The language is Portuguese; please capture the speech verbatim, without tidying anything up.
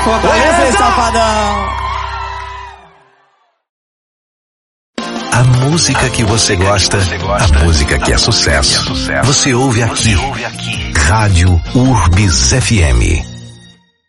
Fortaleza, safadão. A música que você gosta, a música que é sucesso. Você ouve aqui. Rádio Urbis F M.